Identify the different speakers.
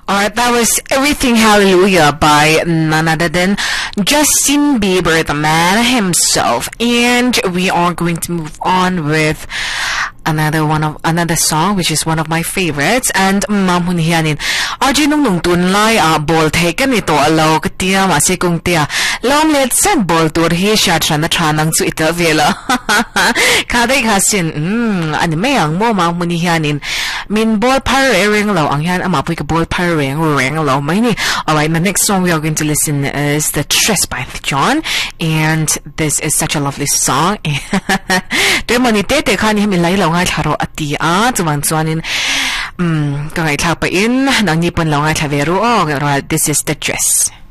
Speaker 1: Alright, that was Everything Hallelujah by none other than Justin Bieber, the man himself. And we are going to move on with another song, which is one of my favorites. And Mamun Hianin RJ nung tun lai bol taken ito alaw katia masikong tia long let send bol tur hi sha tran nang chu ita vela kadai kasin ani mayang mo Mamun Hianin min bol pareng law ang yan ama pui ka bol pareng law mai ni. Alright, the next song we are going to listen is The Tress by John, and this is such a lovely song. Doi mani tete khan hi min lai law ngai tharo ati chuan chuanin ka ngai thla pa in nang ni pon law ngai thla veru this is The Dress.